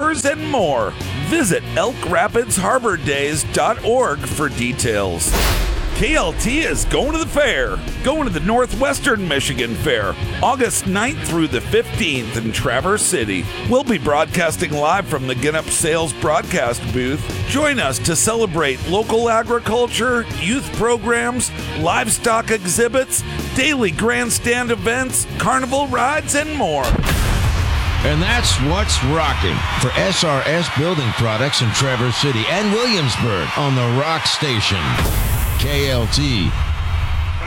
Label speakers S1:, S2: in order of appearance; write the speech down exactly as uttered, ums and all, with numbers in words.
S1: tours, and more. Visit elk rapids harbor days dot org for details. K L T is going to the fair. Going to the Northwestern Michigan Fair, August ninth through the fifteenth in Traverse City. We'll be broadcasting live from the Ginup Sales broadcast booth. Join us to celebrate local agriculture, youth programs, livestock exhibits, daily grandstand events, carnival rides, and more.
S2: And that's what's rocking for S R S Building Products in Traverse City and Williamsburg on the Rock Station. K L T